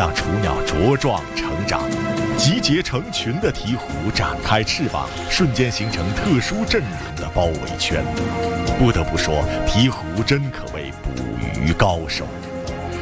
让雏鸟茁壮成长。集结成群的鹈鹕展开翅膀，瞬间形成特殊阵容的包围圈。不得不说，鹈鹕真可谓捕鱼高手。